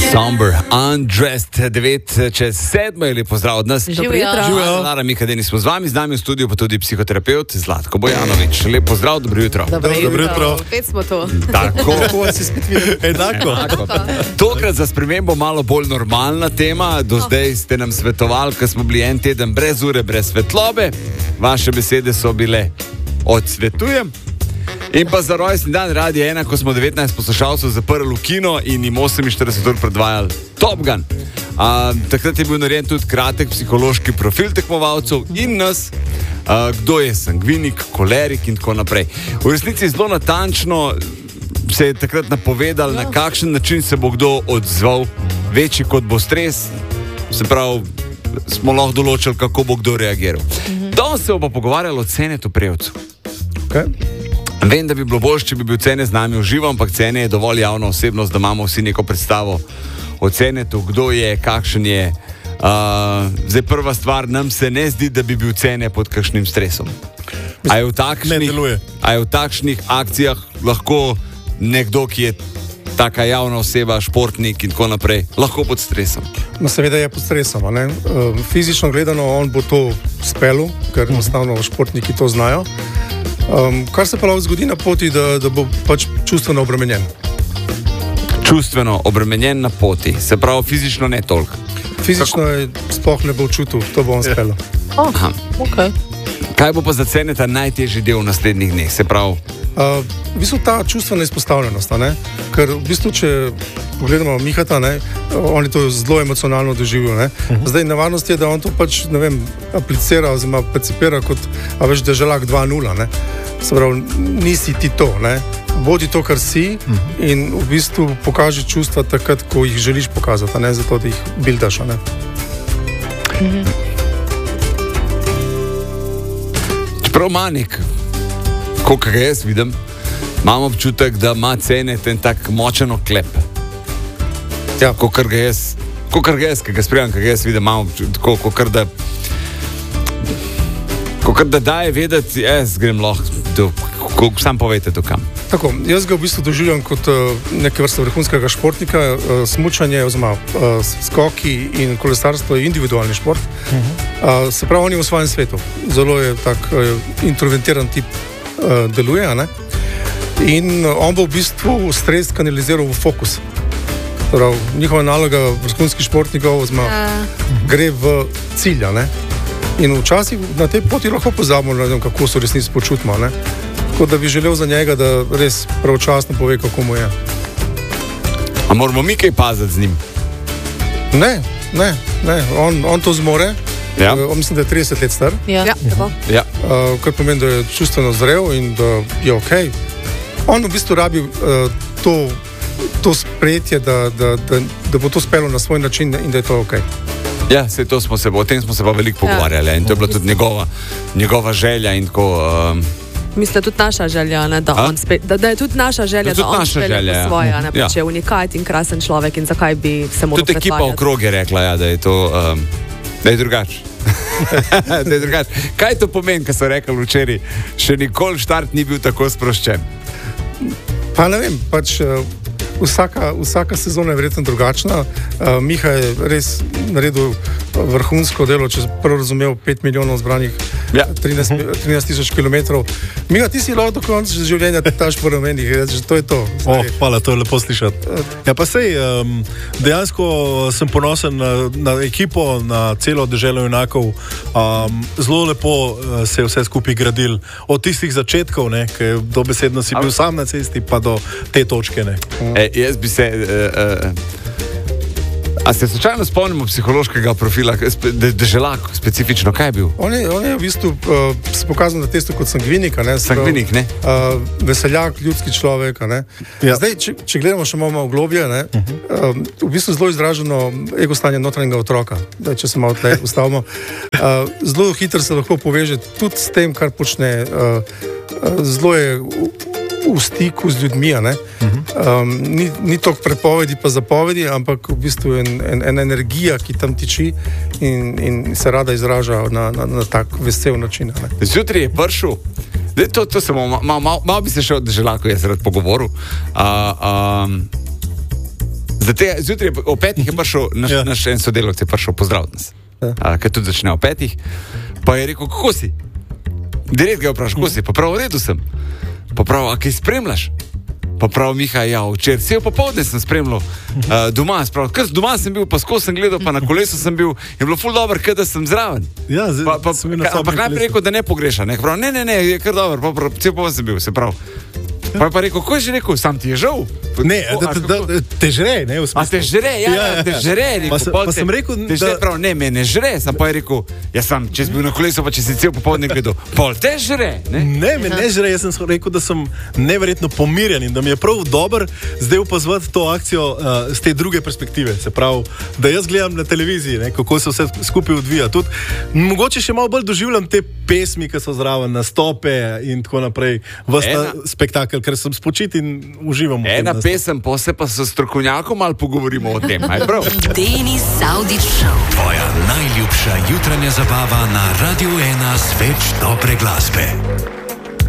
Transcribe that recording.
Somber, Undressed, 9:07, je lepo zdrav od nas. Živijo. Lara Mikadeni smo z vami, z nami v studiu pa tudi psihoterapeut Zlatko Bojanović. Lepo zdrav, dobro jutro. Dobro jutro. Spet smo to. Tako. Enako. Tokrat za spremembo malo bolj normalna tema. Do zdaj ste nam svetovali, ko smo bili en teden brez ure, brez svetlobe. Vaše besede so bile odsvetujem. In pa za rojstni dan Radia 1, ko smo 19 poslušalcev zaprli v kino in jim 48 ur predvajali Top Gun. Takrat je bil narejen tudi kratek psihološki profil tekmovalcev in nas, kdo je sangvinik, kolerik in tako naprej. V resnici zelo natančno se je takrat napovedal, na kakšen način se bo kdo odzval, večji kot bo stres, se pravi, smo lahko določili, kako bo kdo reagiral. Danes se bo pa pogovarjalo o Cenetu Prevcu. Okay. Vem, da bi bilo bolj, če bi bil Cene z nami v živo, ampak Cene je dovolj javna osebnost, da imamo vsi neko predstavo o Cenetu, kdo je, kakšen je. Zdaj prva stvar, nam se ne zdi, da bi bil Cene pod kakšnim stresom. A je v takšnih akcijah lahko nekdo, ki je taka javna oseba, športnik in tako naprej, lahko pod stresom? No, seveda je pod stresom. Fizično gledano on bo to speljal, ker enostavno športniki to znajo. Kar se pa lahko zgodi na poti, da bo pač čustveno obremenjen. Čustveno obremenjen na poti, se pravi fizično ne toliko. Fizično je sploh ne bo čutil, to bo on speljal. Okay. Kaj bo pa za Ceneta najtežji del v naslednjih dneh, se pravi? V bistvu ta čustvena izpostavljenost, ker v bistvu, če pogledamo Mihata, on je to zelo emocionalno doživel. Zdaj nevarnost je, da on to pač, ne vem, aplicira oziroma percipira kot, deželak 2.0, se pravi, nisi ti to, bodi to, kar si in v bistvu pokaži čustva takrat, ko jih želiš pokazati, zato da jih bildaš, Čeprav Manik, koliko ga jaz vidim, imam občutek, da ima Cenet en tak močen oklep. Ja. Kolikor ga jaz, ki ga spremljam, ki ga jaz vidim, imam občutek, kolikor da daje vedeti, jaz grem lahko, sam povejte to kam. Tako, jaz ga v bistvu doživljam kot neke vrste vrhunskega športnika. Smučanje oziroma skoki in kolesarstvo je individualni šport. Se pravi, on je v svojem svetu. Zelo je tak introvertiran tip deluje, in on bo v bistvu stres kanaliziral v fokus. Torej, njihova naloga vrhunskih športnikov gre v cilj, in včasih na tej poti lahko pozabimo, kako se v resnici počutimo, tako da bi želel za njega, da res pravočasno pove, kako mu je. A moramo mi kaj paziti z njim? Ne, on to zmore. Ja. Mislim, da je 30 let star. Ja. Kar pomeni, da je čustveno zrel in da je ok. On v bistvu rabi to sprejetje, da bo to speljal na svoj način in da je to ok. Ja, o tem smo se pa veliko pogovarjali in to je bila tudi njegova želja in tako. Mislim, da je tudi naša želja, da je tudi naša želja, da on spelje po svoje, pač je unikat in krasen človek in zakaj bi se moral pretvarjati. Tudi ekipa okrog je rekla, da je to, da je drugače. Kaj to pomeni, ko so rekli včeraj, še nikoli štart ni bil tako sproščen? Pa ne vem, pač vsaka sezona je verjetno drugačna. Miha je res naredil vrhunsko delo, če sem prvo razumel, 5 milijonov zbranih, 13,000 kilometrov. Miha, ti si lahko do konca življenja taš po ramenih, to je to. Hvala, to je lepo slišati. Ja, pa sej, dejansko sem ponosen na ekipo, na celo deželo junakov. Zelo lepo se je vse skupaj gradil. Od tistih začetkov, ki dobesedno si bil sam na cesti, pa do te točke. Jaz bi se... A se slučajno spomnimo psihološkega profila, deželak specifično, kaj je bil? On je v bistvu se pokazal na testu kot sangvinik, Sangvinik, veseljak, ljudski človek, Ja. Zdaj, če gledamo še malo globlje, v bistvu zelo izraženo ego stanje notranjega otroka, če se malo tle ustavimo. Zelo hitro se lahko poveže tudi s tem, kar počne. Zelo je v stiku z ljudmi, ni toliko prepovedi pa zapovedi, ampak v bistvu ena energija, ki tam tiči in se rada izraža na tak vesel način. Zjutraj je prišel, to se malo bi se še od deželako jaz rad pogovoril. Zjutraj o 5 je prišel naš en sodelavec, je prišel pozdraviti nas. Ker tudi začne o 5, pa je rekel, kako si? Direkt ga je vprašal, kako si? Pa prav, v redu sem. Pa prav, a kaj spremljaš? Pa prav, Miha, ja, včeraj cel popoldne sem spremljal doma, doma sem bil, pa skozi sem gledal, pa na kolesu sem bil, je bilo ful dobro, da sem zraven. Ja, ampak najprej rekel, da ne pogreša, ne, prav, ne, je kar dobro, cel popoldne sem bil, se prav. Pa je pa rekel, ko je že rekel, sam ti je žal? Ne, te žre, ne, v smislu. A te žre, te žre, rekel, pa sem rekel, te žre, prav, ne, me ne žre, sam pa je rekel, sam, če si bil na kolesu, pa če si cel popoldne gledal, pol te žre, ne? Ne, me ne žre, jaz sem rekel, da sem neverjetno pomirjen in da mi je prav dober zdaj opazovati to akcijo z te druge perspektive, se pravi, da jaz gledam na televiziji, ne, kako se vse skupaj odvija. Tudi, mogoče še malo bolj doživljam te pesmi, ki so zraven, nastope in tako naprej, spektakel, ker sem spočit in uživam. Ena pesem, posebej pa s strokovnjakom malo pogovorimo o tem, aj prav? Denis Avdić Show. Tvoja najljubša jutranja zabava na Radio 1 s več dobre glasbe.